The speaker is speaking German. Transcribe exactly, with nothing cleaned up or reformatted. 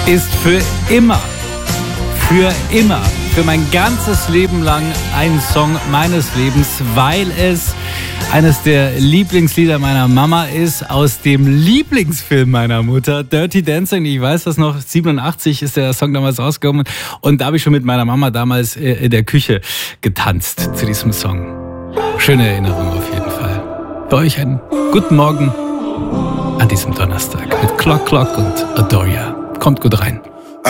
ist für immer, für immer, für mein ganzes Leben lang ein Song meines Lebens, weil es eines der Lieblingslieder meiner Mama ist, aus dem Lieblingsfilm meiner Mutter, Dirty Dancing. Ich weiß das noch, siebenundachtzig ist der Song damals rausgekommen und da habe ich schon mit meiner Mama damals in der Küche getanzt zu diesem Song. Schöne Erinnerung auf jeden Fall. Bei euch einen guten Morgen an diesem Donnerstag mit Clock Clock und Adoria. Kommt gut rein.